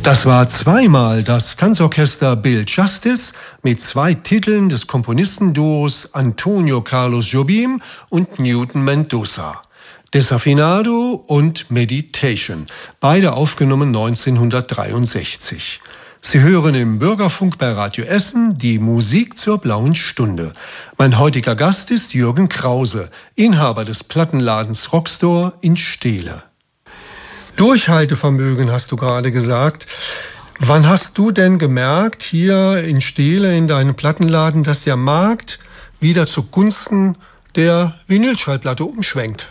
Das war zweimal das Tanzorchester Bill Justice mit 2 Titeln des Komponistenduos Antonio Carlos Jobim und Newton Mendoza. Desafinado und Meditation, beide aufgenommen 1963. Sie hören im Bürgerfunk bei Radio Essen die Musik zur Blauen Stunde. Mein heutiger Gast ist Jürgen Krause, Inhaber des Plattenladens Rockstore in Steele. Durchhaltevermögen hast du gerade gesagt. Wann hast du denn gemerkt, hier in Steele, in deinem Plattenladen, dass der Markt wieder zugunsten der Vinylschallplatte umschwenkt?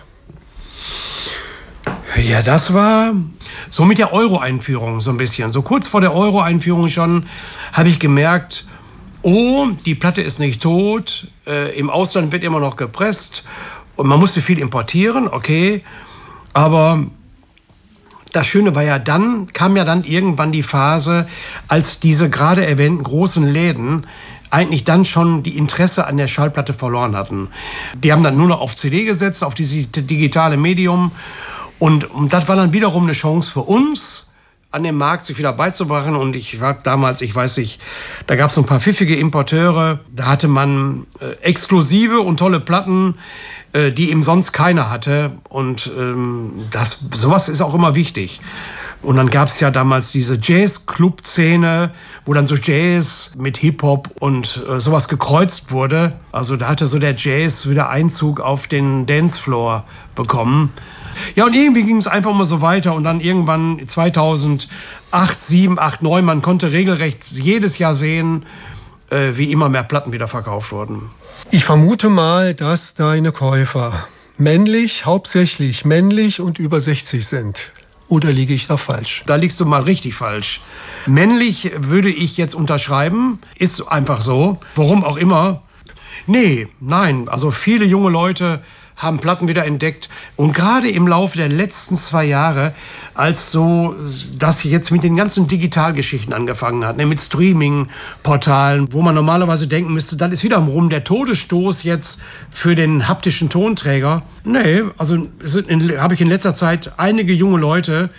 Ja, das war so mit der Euro-Einführung so ein bisschen. So kurz vor der Euro-Einführung schon habe ich gemerkt, oh, die Platte ist nicht tot, im Ausland wird immer noch gepresst und man musste viel importieren, okay, aber das Schöne war ja kam ja dann irgendwann die Phase, als diese gerade erwähnten großen Läden eigentlich dann schon die Interesse an der Schallplatte verloren hatten. Die haben dann nur noch auf CD gesetzt, auf dieses digitale Medium. Und das war dann wiederum eine Chance für uns, an dem Markt sich wieder beizubrachen. Und ich war damals, ich weiß nicht, da gab es so ein paar pfiffige Importeure. Da hatte man exklusive und tolle Platten, die eben sonst keiner hatte. Und sowas ist auch immer wichtig. Und dann gab es ja damals diese Jazz-Club-Szene, wo dann so Jazz mit Hip-Hop und sowas gekreuzt wurde. Also da hatte so der Jazz wieder Einzug auf den Dancefloor bekommen. Ja, und irgendwie ging es einfach mal so weiter. Und dann irgendwann 2008, 7, 8, 9, man konnte regelrecht jedes Jahr sehen, wie immer mehr Platten wieder verkauft wurden. Ich vermute mal, dass deine Käufer hauptsächlich männlich und über 60 sind. Oder liege ich da falsch? Da liegst du mal richtig falsch. Männlich würde ich jetzt unterschreiben. Ist einfach so. Warum auch immer. Nein. Also viele junge Leute haben Platten wieder entdeckt. Und gerade im Laufe der letzten 2 Jahre, als so das jetzt mit den ganzen Digitalgeschichten angefangen hat, mit Streaming-Portalen, wo man normalerweise denken müsste, dann ist wiederum der Todesstoß jetzt für den haptischen Tonträger. Also habe ich in letzter Zeit einige junge Leute,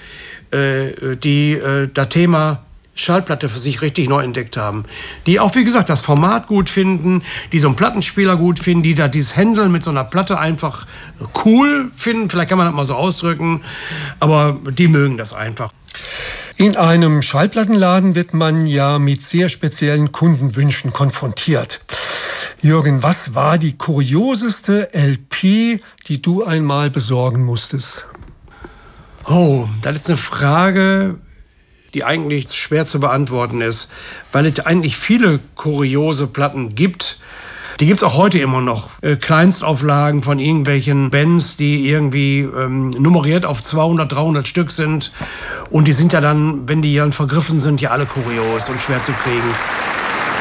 die das Thema Schallplatte für sich richtig neu entdeckt haben. Die auch, wie gesagt, das Format gut finden, die so einen Plattenspieler gut finden, die da dieses Händeln mit so einer Platte einfach cool finden. Vielleicht kann man das mal so ausdrücken, aber die mögen das einfach. In einem Schallplattenladen wird man ja mit sehr speziellen Kundenwünschen konfrontiert. Jürgen, was war die kurioseste LP, die du einmal besorgen musstest? Oh, das ist eine Frage, die eigentlich schwer zu beantworten ist, weil es eigentlich viele kuriose Platten gibt. Die gibt's auch heute immer noch. Kleinstauflagen von irgendwelchen Bands, die irgendwie nummeriert auf 200, 300 Stück sind. Und die sind ja dann, wenn die dann vergriffen sind, ja alle kurios und schwer zu kriegen.